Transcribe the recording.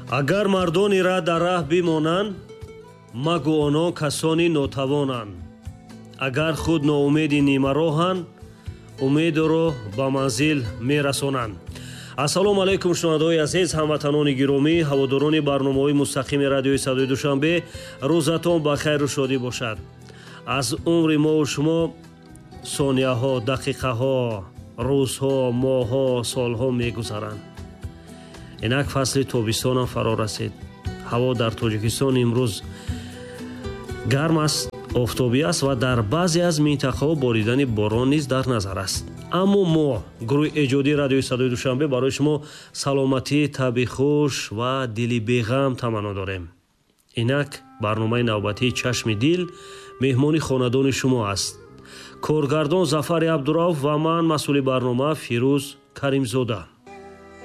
агар мардони ра дар раҳ бимонанд, магу онҳо касони нотавонанд. агар худ ноумеди нимароҳанд, умедро ба манзил мерасонанд. ассалому алайкум шунавандаҳои азиз, ҳамватанони гиромӣ, ҳаводорони барномаҳои мустақими радиои Садои Душанбе, рӯзатон ба хайру шодӣ бошад. аз умри мову шумо сонияҳо, дақиқаҳо, рӯзҳо, моҳҳо, солҳо мегузаранд. инак фасли тобистонам фаро расид. ҳаво дар тоҷикистон имрӯз гарм аст, офтобӣ аст ва дар баъзе аз минтақаҳо боридани борон низ дар назар аст. аммо мо гурӯҳи эҷодии радиои Садои Душанбе барои шумо саломатии таби хуш ва дили беғам таманно дорем. инак барномаи навбатии чашми дил меҳмони хонадони шумо аст. коргардон Зафари Абдурауф ва ман масъули барнома Фирӯз Каримзода.